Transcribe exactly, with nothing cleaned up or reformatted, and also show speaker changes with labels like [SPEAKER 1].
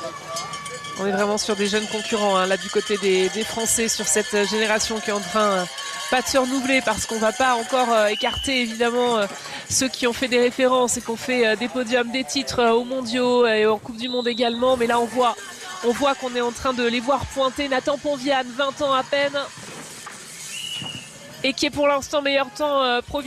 [SPEAKER 1] On est vraiment sur des jeunes concurrents, hein, là du côté des, des Français, sur cette génération qui est en train euh, pas de se renouveler, parce qu'on va pas encore euh, écarter évidemment euh, ceux qui ont fait des références et qui ont fait euh, des podiums, des titres euh, aux mondiaux et en Coupe du Monde également. Mais là on voit, on voit qu'on est en train de les voir pointer. Nathan Ponviane, vingt ans à peine, et qui est pour l'instant meilleur temps euh, provisoire.